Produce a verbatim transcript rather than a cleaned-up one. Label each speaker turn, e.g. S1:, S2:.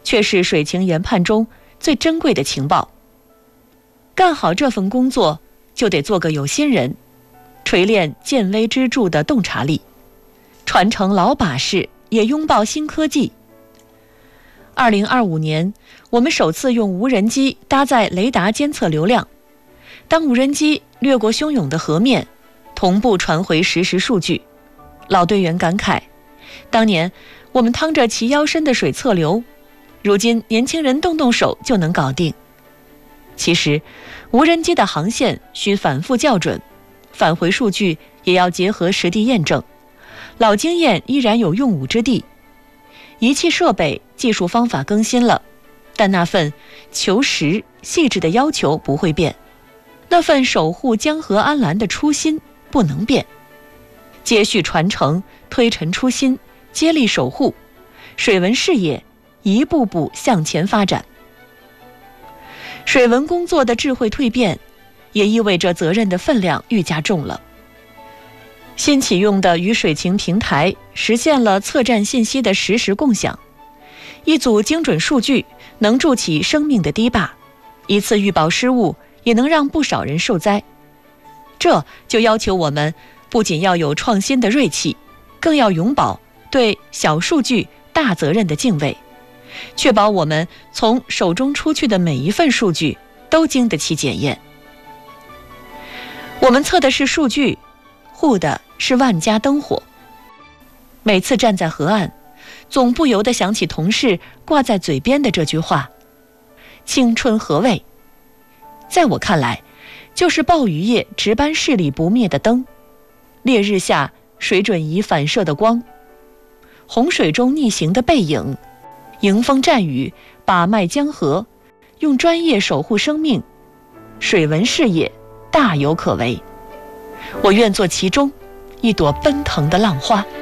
S1: 却是水情研判中最珍贵的情报。干好这份工作，就得做个有心人，锤炼见微知著的洞察力，传承老把式，也拥抱新科技。二零二五年，我们首次用无人机搭载雷达监测流量，当无人机掠过汹涌的河面，同步传回实时数据。老队员感慨，当年我们趟着齐腰深的水测流，如今年轻人动动手就能搞定。其实无人机的航线需反复校准，返回数据也要结合实地验证，老经验依然有用武之地。仪器设备技术方法更新了，但那份求实细致的要求不会变，那份守护江河安澜的初心不能变。接续传承，推陈出新，接力守护，水文事业一步步向前发展。水文工作的智慧蜕变，也意味着责任的分量愈加重了。新启用的与水情平台实现了测站信息的实时共享，一组精准数据能筑起生命的堤坝，一次预报失误也能让不少人受灾。这就要求我们不仅要有创新的锐气，更要永葆对小数据大责任的敬畏，确保我们从手中出去的每一份数据都经得起检验。我们测的是数据，护的是万家灯火。每次站在河岸，总不由得想起同事挂在嘴边的这句话：青春何谓？在我看来，就是暴雨夜值班视力不灭的灯，烈日下水准仪反射的光，洪水中逆行的背影，迎风战雨把脉江河，用专业守护生命，水文事业大有可为。我愿做其中一朵奔腾的浪花。